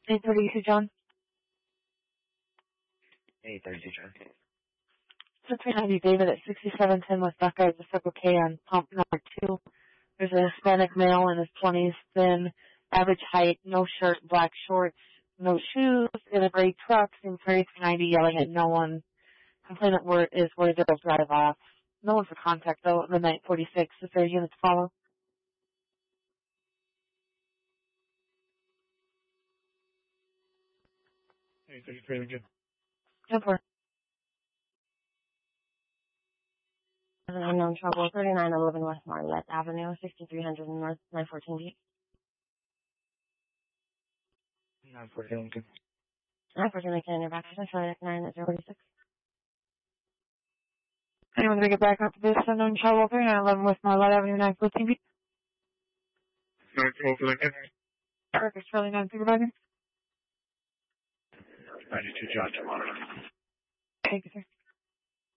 832 John. 832 John. So 390 David at 6710 West Buckeye, the Circle K on pump number 2. There's a Hispanic male in his 20s, thin, average height, no shirt, black shorts, no shoes, in a gray truck, in Prairie 390 yelling at no one. Complainant is worried they'll drive off. No one for contact though at midnight 46. Is there a unit to follow? Hey, 33 Jim. 10-4. Unknown trouble, 3911 West Marlette Avenue, 6300 North, 914 G. 914 Lincoln. 914 Lincoln in your back station, Charlie 9 at 046. Anyone gonna get back up to this unknown trouble? 3911 West Marlette Avenue, 914 B. 912 Lincoln. Perfect, Charlie 9 supervisor. 92 John tomorrow. Thank you, sir.